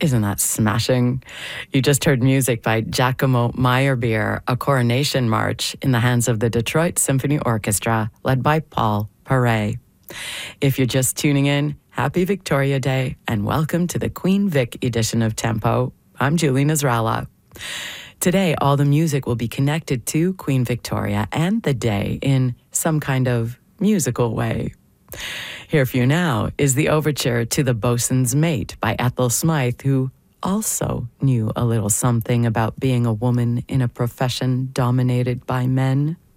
Isn't that smashing? You just heard music by Giacomo Meyerbeer, a coronation march in the hands of the Detroit Symphony Orchestra, led by Paul Paray. If you're just tuning in, happy Victoria Day and welcome to the Queen Vic edition of Tempo. I'm Julie Nasrallah. Today, all the music will be connected to Queen Victoria and the day in some kind of musical way. Here for you now is the overture to The Bosun's Mate by Ethel Smythe, who also knew a little something about being a woman in a profession dominated by men.